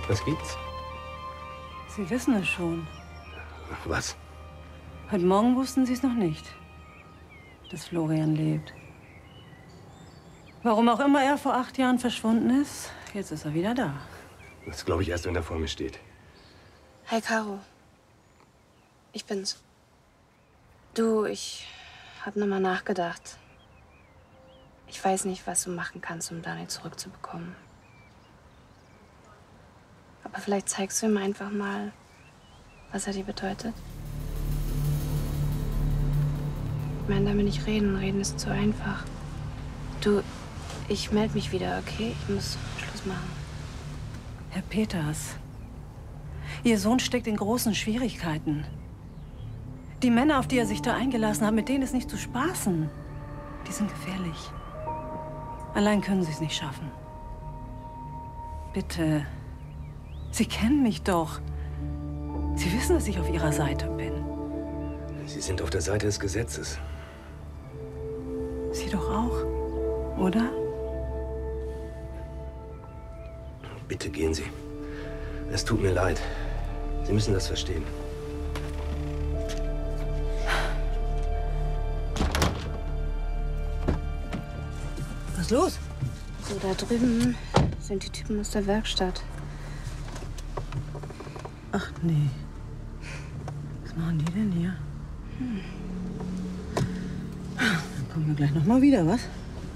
Was gibt's? Sie wissen es schon. Was? Heute Morgen wussten Sie es noch nicht, dass Florian lebt. Warum auch immer er vor 8 Jahren verschwunden ist, jetzt ist er wieder da. Das glaube ich erst, wenn er vor mir steht. Hi, Caro. Ich bin's. Du, ich habe nochmal nachgedacht. Ich weiß nicht, was du machen kannst, um Daniel zurückzubekommen. Aber vielleicht zeigst du ihm einfach mal, was er dir bedeutet. Ich meine, damit nicht reden. Reden ist zu einfach. Du, ich melde mich wieder, okay? Ich muss Schluss machen. Herr Peters, Ihr Sohn steckt in großen Schwierigkeiten. Die Männer, auf die er sich da eingelassen hat, mit denen ist nicht zu spaßen. Die sind gefährlich. Allein können Sie es nicht schaffen. Bitte. Sie kennen mich doch. Sie wissen, dass ich auf Ihrer Seite bin. Sie sind auf der Seite des Gesetzes. Sie doch auch, oder? Bitte gehen Sie. Es tut mir leid. Sie müssen das verstehen. Was ist los? So, da drüben sind die Typen aus der Werkstatt. Ach nee. Was machen die denn hier? Dann kommen wir gleich noch mal wieder, was?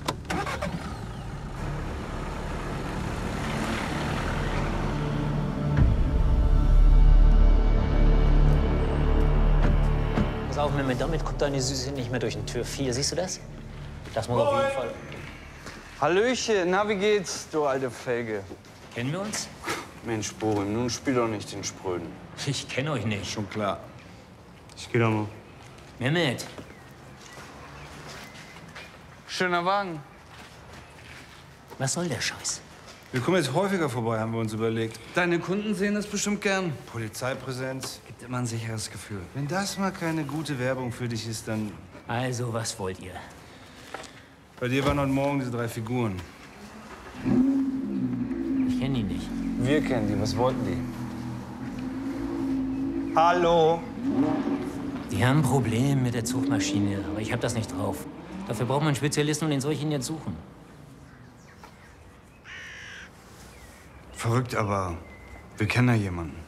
Pass auf, Mehmet, damit kommt deine Süße nicht mehr durch den Tür 4. Siehst du das? Das muss auf jeden Fall. Hallöchen, na, wie geht's, du alte Felge? Kennen wir uns? Mensch, Borim, nun spiel doch nicht den Spröden. Ich kenne euch nicht. Schon klar. Ich geh doch mal. Mehmet, Schöner Wagen. was soll der Scheiß? Wir kommen jetzt häufiger vorbei, haben wir uns überlegt. Deine Kunden sehen das bestimmt gern. Polizeipräsenz gibt immer ein sicheres Gefühl. Wenn das mal keine gute Werbung für dich ist, dann... Also, was wollt ihr? Bei dir waren heute Morgen diese 3 Figuren. Ich kenne die nicht. Wir kennen die, was wollten die? Hallo? Die haben ein Problem mit der Zugmaschine, aber ich habe das nicht drauf. Dafür braucht man einen Spezialisten und den soll ich Ihnen jetzt suchen. Verrückt, aber wir kennen da jemanden.